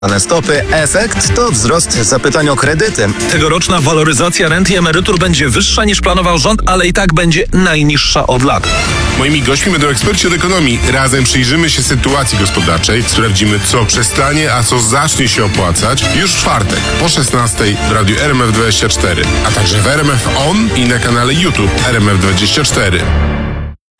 stopy. Efekt to wzrost zapytań o kredyty. Tegoroczna waloryzacja rent i emerytur będzie wyższa niż planował rząd, ale i tak będzie najniższa od lat. Moimi gośćmi będą eksperci od ekonomii. Razem przyjrzymy się sytuacji gospodarczej, sprawdzimy, co przestanie, a co zacznie się opłacać już w czwartek po 16:00 w radiu RMF24, a także w RMF On i na kanale YouTube RMF24.